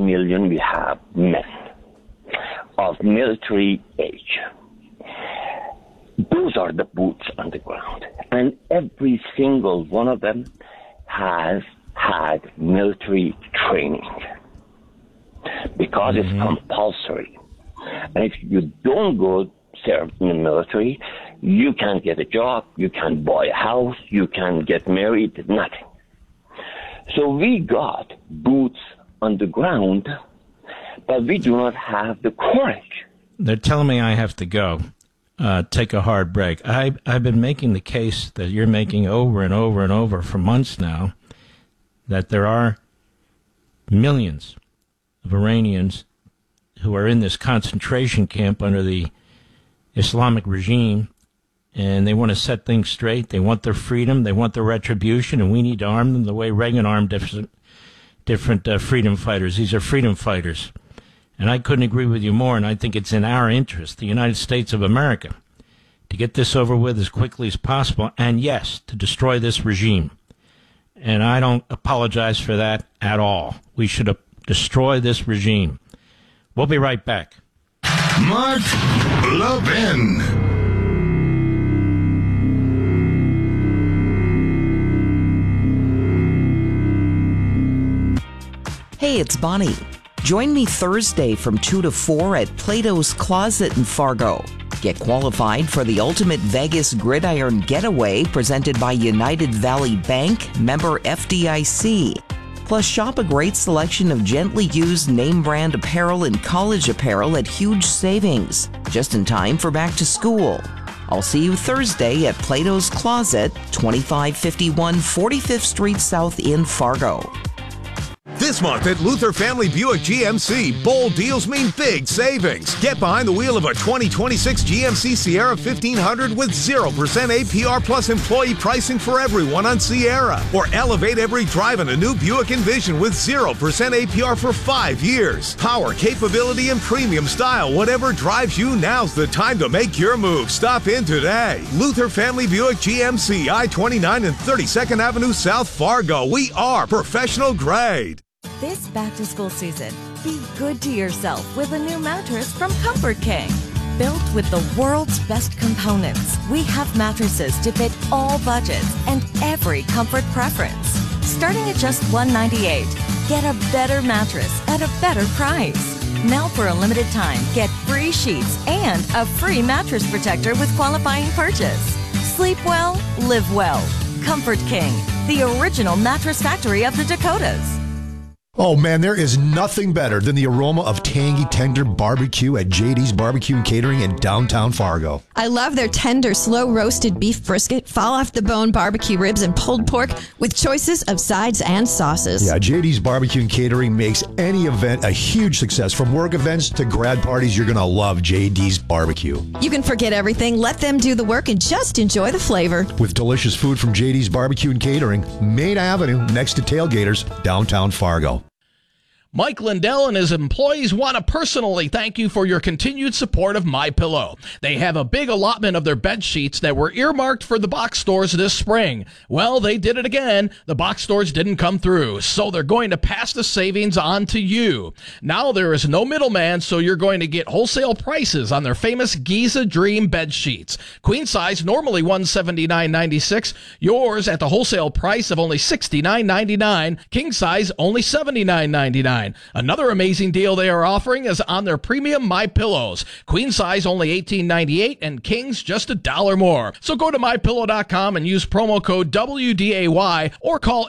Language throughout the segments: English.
million we have men of military age. Those are the boots on the ground. And every single one of them has had military training because it's compulsory. And if you don't go serve in the military, you can't get a job, you can't buy a house, you can't get married, nothing. So we got boots on the ground, but we do not have the courage. They're telling me I have to go. Take a hard break. I've been making the case that you're making over and over and over for months now, that there are millions of Iranians who are in this concentration camp under the Islamic regime, and they want to set things straight. They want their freedom. They want their retribution, and we need to arm them the way Reagan armed different freedom fighters. These are freedom fighters. And I couldn't agree with you more, and I think it's in our interest, the United States of America, to get this over with as quickly as possible, and yes, to destroy this regime. And I don't apologize for that at all. We should destroy this regime. We'll be right back. Mark Levin. Hey, it's Bonnie. Join me Thursday from 2 to 4 at Plato's Closet in Fargo. Get qualified for the Ultimate Vegas Gridiron Getaway presented by United Valley Bank, member FDIC. Plus, shop a great selection of gently used name brand apparel and college apparel at huge savings, just in time for back to school. I'll see you Thursday at Plato's Closet, 2551 45th Street South in Fargo. This month at Luther Family Buick GMC, bold deals mean big savings. Get behind the wheel of a 2026 GMC Sierra 1500 with 0% APR plus employee pricing for everyone on Sierra. Or elevate every drive in a new Buick Envision with 0% APR for 5 years. Power, capability, and premium style. Whatever drives you, now's the time to make your move. Stop in today. Luther Family Buick GMC, I-29 and 32nd Avenue South Fargo. We are professional grade. This back-to-school season, be good to yourself with a new mattress from Comfort King. Built with the world's best components, we have mattresses to fit all budgets and every comfort preference. Starting at just $198, get a better mattress at a better price. Now for a limited time, get free sheets and a free mattress protector with qualifying purchase. Sleep well, live well. Comfort King, the original mattress factory of the Dakotas. Oh, man, there is nothing better than the aroma of tangy, tender barbecue at JD's Barbecue and Catering in downtown Fargo. I love their tender, slow-roasted beef brisket, fall-off-the-bone barbecue ribs, and pulled pork with choices of sides and sauces. Yeah, JD's Barbecue and Catering makes any event a huge success. From work events to grad parties, you're going to love JD's Barbecue. You can forget everything, let them do the work, and just enjoy the flavor. With delicious food from JD's Barbecue and Catering, Main Avenue, next to Tailgaters, downtown Fargo. Mike Lindell and his employees want to personally thank you for your continued support of MyPillow. They have a big allotment of their bed sheets that were earmarked for the box stores this spring. Well, they did it again. The box stores didn't come through, so they're going to pass the savings on to you. Now there is no middleman, so you're going to get wholesale prices on their famous Giza Dream bed sheets. Queen size, normally $179.96. Yours at the wholesale price of only $69.99. King size, only $79.99. Another amazing deal they are offering is on their premium MyPillows. Queen size only $18.98 and kings just $1 more. So go to MyPillow.com and use promo code WDAY or call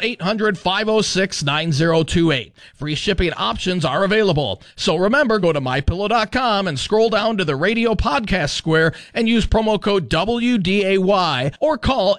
800-506-9028. Free shipping options are available. So remember, go to MyPillow.com and scroll down to the radio podcast square and use promo code WDAY or call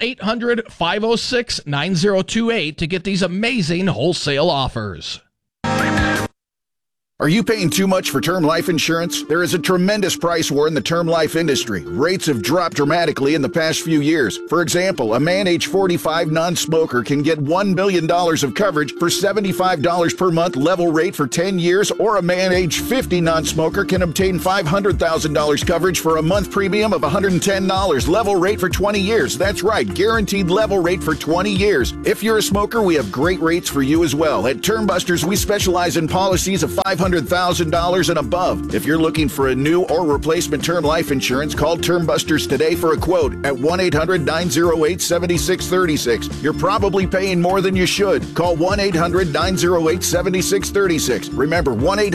800-506-9028 to get these amazing wholesale offers. Are you paying too much for term life insurance? There is a tremendous price war in the term life industry. Rates have dropped dramatically in the past few years. For example, a man age 45 non-smoker can get $1 million of coverage for $75 per month level rate for 10 years, or a man age 50 non-smoker can obtain $500,000 coverage for a month premium of $110 level rate for 20 years. That's right, guaranteed level rate for 20 years. If you're a smoker, we have great rates for you as well. At Term Busters, we specialize in policies of $500,000 and above. If you're looking for a new or replacement term life insurance, call Term Busters today for a quote at 1-800-908-7636. You're probably paying more than you should. Call 1-800-908-7636. Remember,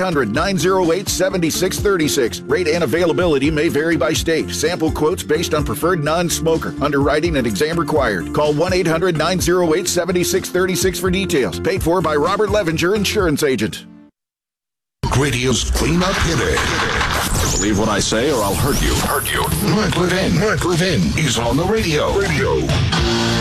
1-800-908-7636. Rate and availability may vary by state. Sample quotes based on preferred non-smoker. Underwriting and exam required. Call 1-800-908-7636 for details. Paid for by Robert Levenger, Insurance Agent. Radio's cleanup hitter. Believe what I say or I'll hurt you. Mark Levin. Mark Levin is on the radio.